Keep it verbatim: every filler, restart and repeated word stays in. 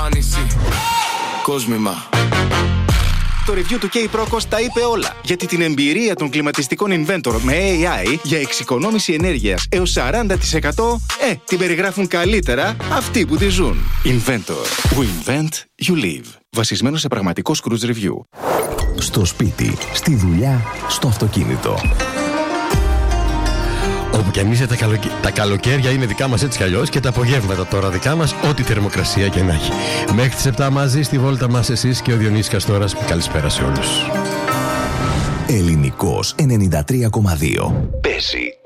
ανάνυση. Κόσμημα. Το review του K-Procos τα είπε όλα. Γιατί την εμπειρία των κλιματιστικών Inventor με έι άι για εξοικονόμηση ενέργειας έως σαράντα τοις εκατό ε, την περιγράφουν καλύτερα αυτοί που τη ζουν. Inventor. We invent, you live. Βασισμένο σε πραγματικό Scrooge Review. Στο σπίτι, στη δουλειά, στο αυτοκίνητο. Όπου κι αν είσαι, τα, καλοκαι... τα καλοκαίρια είναι δικά μας έτσι κι αλλιώς και τα απογεύματα τώρα δικά μας, ό,τι θερμοκρασία και να έχει. Μέχρι τις επτά μαζί στη βόλτα μας εσείς και ο Διονύσης Καστόρας. Καλησπέρα σε όλους. Ελληνικός ενενήντα τρία κόμμα δύο. Παίζει